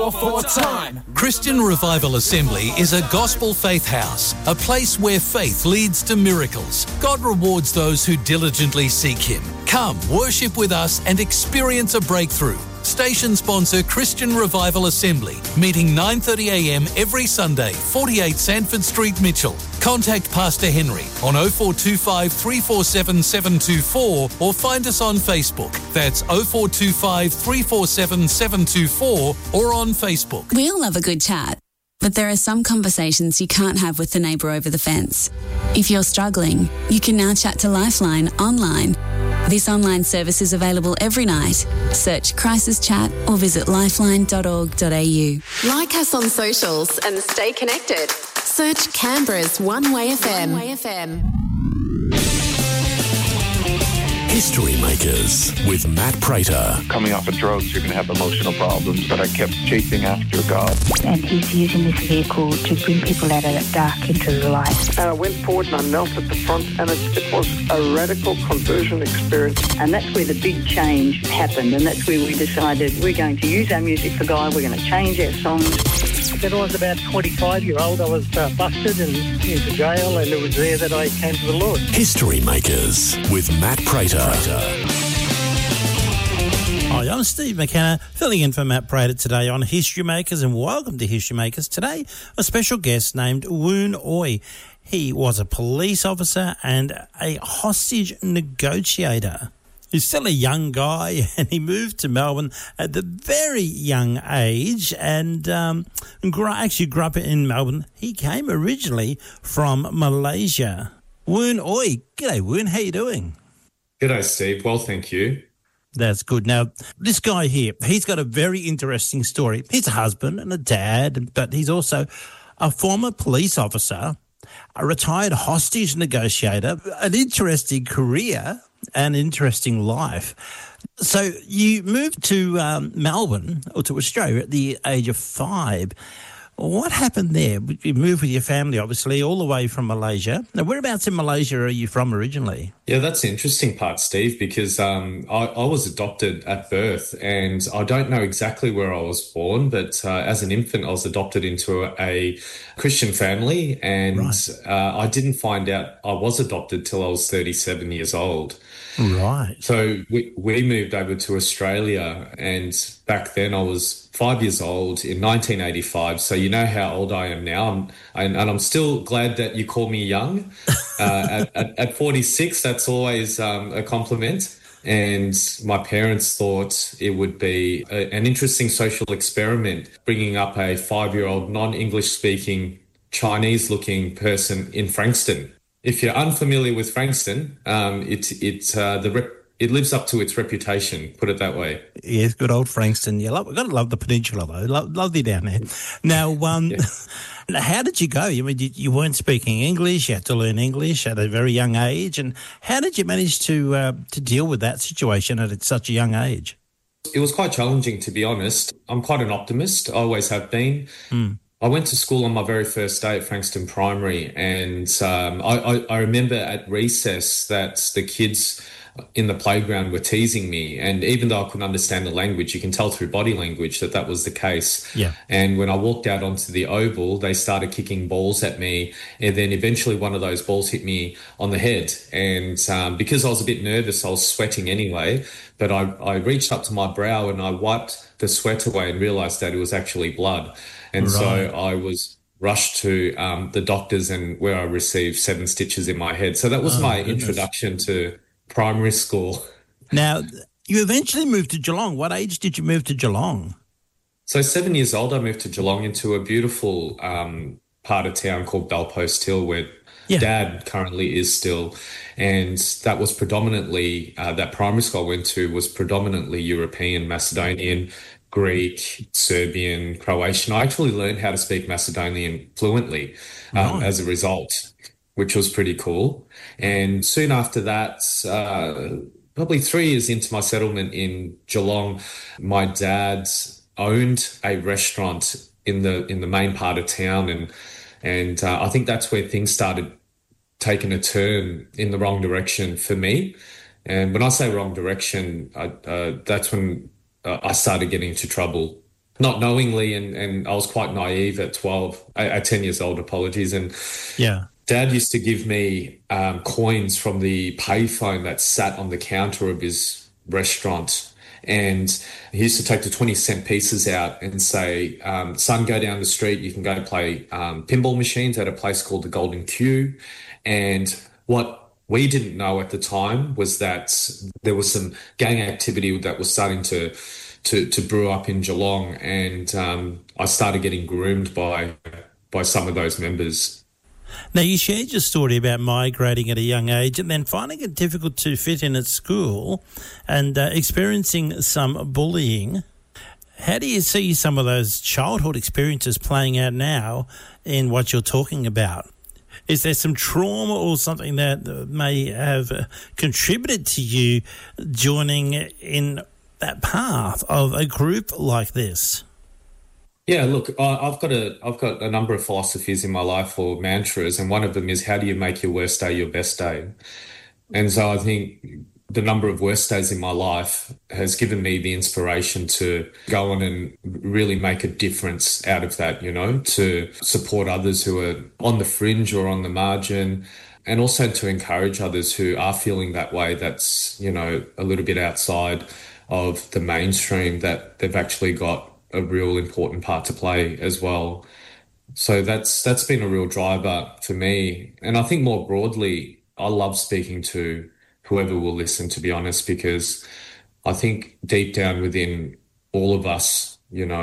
For time. Christian Revival Assembly is a gospel faith house, a place where faith leads to miracles. God rewards those who diligently seek Him. Come, worship with us and experience a breakthrough. Station sponsor Christian Revival Assembly, meeting 9:30am every Sunday, 48 Sanford Street, Mitchell. Contact Pastor Henry on 0425 347 724 or find us on Facebook. That's 0425 347 724 or on Facebook. We all love a good chat, but there are some conversations you can't have with the neighbour over the fence. If you're struggling, you can now chat to Lifeline online. This online service is available every night. Search Crisis Chat or visit lifeline.org.au. Like us on socials and stay connected. Search Canberra's One Way FM. History Makers with Matt Prater. Coming off of drugs, you're going to have emotional problems, but I kept chasing after God. And he's using this vehicle to bring people out of that dark into the light. And I went forward and I knelt at the front, and it was a radical conversion experience. And that's where the big change happened, and that's where we decided we're going to use our music for God, we're going to change our songs. When I was about 25-year-old, I was busted and into jail, and it was there that I came to the Lord. History Makers with Matt Prater. Hi, I'm Steve McKenna, filling in for Matt Prater today on History Makers, and welcome to History Makers. Today, a special guest named Woon Ooi. He was a police officer and a hostage negotiator. He's still a young guy, and he moved to Melbourne at the very young age and actually grew up in Melbourne. He came originally from Malaysia. Woon Ooi. G'day, Woon. How you doing? G'day, Steve. Well, thank you. That's good. Now, this guy here, he's got a very interesting story. He's a husband and a dad, but he's also a former police officer, a retired hostage negotiator, an interesting career, an interesting life. So you moved to Melbourne, or to Australia, at the age of 5. What happened there? You moved with your family, obviously, all the way from Malaysia. Now, whereabouts in Malaysia are you from originally? Yeah, that's the interesting part, Steve, because I was adopted at birth, and I don't know exactly where I was born, but as an infant, I was adopted into a Christian family, and right. I didn't find out I was adopted till I was 37 years old. Right. So we moved over to Australia, and back then I was 5 years old in 1985. So you know how old I am now. I'm still glad that you call me young. At 46, that's always a compliment. And my parents thought it would be an interesting social experiment, bringing up a 5-year-old non-English speaking Chinese-looking person in Frankston. If you're unfamiliar with Frankston, it lives up to its reputation, put it that way. Yes, good old Frankston. We've got to love the peninsula, though. Lovely down there. Now, how did you go? I mean, you weren't speaking English. You had to learn English at a very young age. And how did you manage to deal with that situation at such a young age? It was quite challenging, to be honest. I'm quite an optimist. I always have been. I went to school on my very first day at Frankston Primary, and I remember at recess that the kids in the playground were teasing me, and even though I couldn't understand the language, you can tell through body language that was the case. Yeah. And when I walked out onto the oval, they started kicking balls at me, and then eventually one of those balls hit me on the head. And because I was a bit nervous, I was sweating anyway, but I reached up to my brow and I wiped the sweat away and realised that it was actually blood. And right. So I was rushed to the doctors, and where I received 7 stitches in my head. So that was my introduction to primary school. Now, you eventually moved to Geelong. What age did you move to Geelong? So 7 years old, I moved to Geelong, into a beautiful part of town called Bellpost Hill, where Dad currently is still. And that was predominantly, that primary school I went to was predominantly European, Macedonian, Greek, Serbian, Croatian. I actually learned how to speak Macedonian fluently as a result, which was pretty cool. And soon after that, probably 3 years into my settlement in Geelong, my dad owned a restaurant in the main part of town, and I think that's where things started taking a turn in the wrong direction for me. And when I say wrong direction, that's when I started getting into trouble. not knowingly, and I was quite naive at 10 years old, apologies. And Dad used to give me coins from the payphone that sat on the counter of his restaurant. And he used to take the 20-cent pieces out and say, son, go down the street. You can go play pinball machines at a place called the Golden Q. And what we didn't know at the time was that there was some gang activity that was starting to brew up in Geelong. And I started getting groomed by some of those members. Now, you shared your story about migrating at a young age and then finding it difficult to fit in at school and experiencing some bullying. How do you see some of those childhood experiences playing out now in what you're talking about? Is there some trauma or something that may have contributed to you joining in that path of a group like this? Yeah, look, I've got a number of philosophies in my life, or mantras, and one of them is, how do you make your worst day your best day? And so I think the number of worst days in my life has given me the inspiration to go on and really make a difference out of that, to support others who are on the fringe or on the margin, and also to encourage others who are feeling that way, that's, a little bit outside of the mainstream, that they've actually got a real important part to play as well. So that's been a real driver for me. And I think more broadly, I love speaking to whoever will listen, to be honest, because I think deep down within all of us,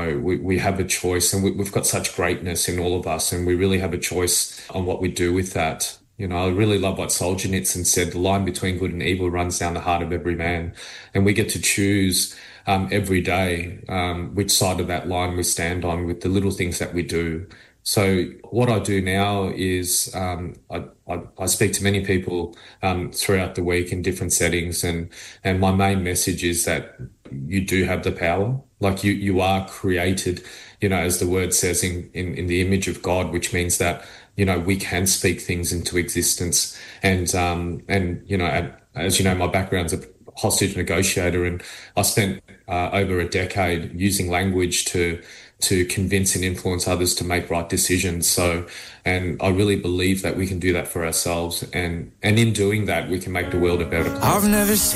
we have a choice, and we've got such greatness in all of us, and we really have a choice on what we do with that. I really love what Solzhenitsyn said, the line between good and evil runs down the heart of every man, and we get to choose every day which side of that line we stand on with the little things that we do. So what I do now is I speak to many people throughout the week in different settings, and my main message is that you do have the power. Like you are created, as the word says, in the image of God, which means that we can speak things into existence. And as you know, my background's a hostage negotiator, and I spent over a decade using language to convince and influence others to make right decisions. So, and I really believe that we can do that for ourselves, and in doing that, we can make the world a better place. I've never seen